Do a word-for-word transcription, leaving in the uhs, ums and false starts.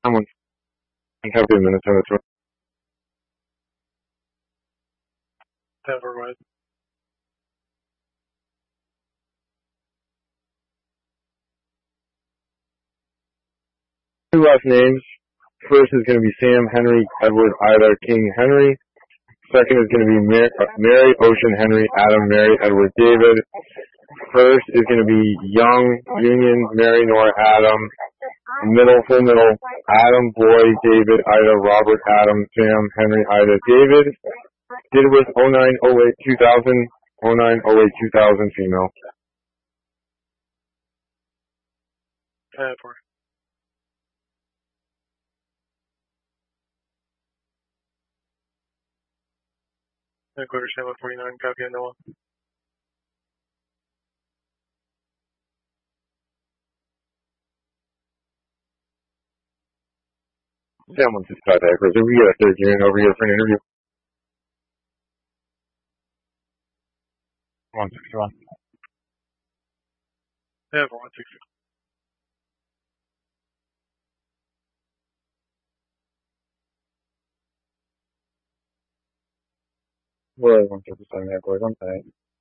Someone copy of Minnesota. Never mind. Two last names. First is going to be Sam Henry Edward Ida King Henry. Second is going to be Mary, Mary Ocean Henry Adam Mary Edward David. First is going to be Young Union Mary Nora Adam. Middle full middle Adam Boy David Ida Robert Adam Sam Henry Ida David. Did with oh nine oh eight two thousand oh nine oh eight two thousand female. Never. Headquarters Channel forty-nine, copy on Noah. Someone just got that because we got a third unit over here for an interview. one sixty-one. Never, one sixty. We're at one fifty-seven headquarters. I'm sorry.